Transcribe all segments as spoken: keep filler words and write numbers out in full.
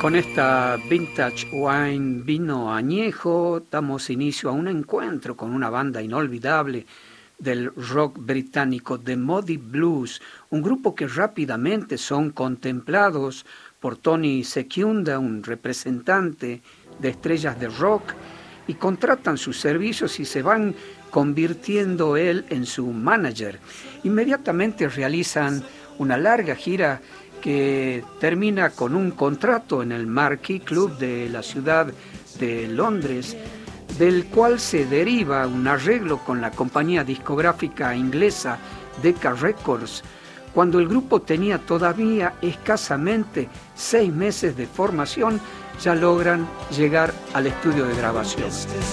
Con esta Vintage Wine vino añejo damos inicio a un encuentro con una banda inolvidable del rock británico, The Moody Blues, un grupo que rápidamente son contemplados por Tony Secunda, un representante de estrellas de rock, y contratan sus servicios y se van convirtiendo él en su manager. Inmediatamente realizan una larga gira que termina con un contrato en el Marquee Club de la ciudad de Londres, del cual se deriva un arreglo con la compañía discográfica inglesa Decca Records, cuando el grupo tenía todavía escasamente seis meses de formación. Ya logran llegar al estudio de grabación.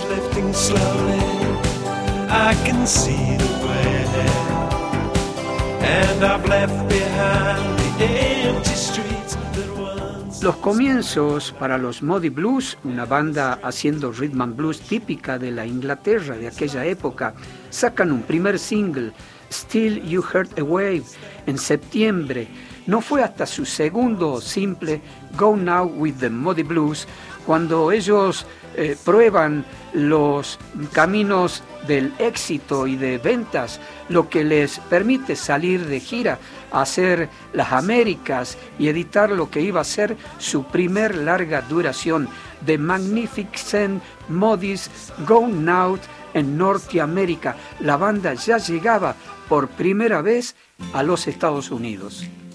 Los comienzos para los Moody Blues, una banda haciendo rhythm and blues típica de la Inglaterra de aquella época, sacan un primer single, Still You Heard a Wave, en septiembre. No fue hasta su segundo simple, Go Now with the Moody Blues, cuando ellos eh, prueban los caminos del éxito y de ventas, lo que les permite salir de gira, hacer las Américas y editar lo que iba a ser su primer larga duración, The Magnificent Moody's Gone Out en Norteamérica. La banda ya llegaba por primera vez a los Estados Unidos.